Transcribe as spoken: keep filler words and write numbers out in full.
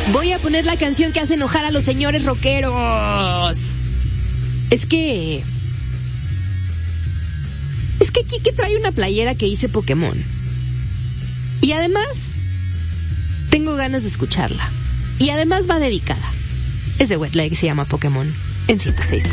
Voy a poner la canción que hace enojar a los señores rockeros. Es que... Es que Kike trae una playera que hice Pokémon. Y además, tengo ganas de escucharla. Y además va dedicada. Es de Wetleg, se llama Pokémon, en ciento seis.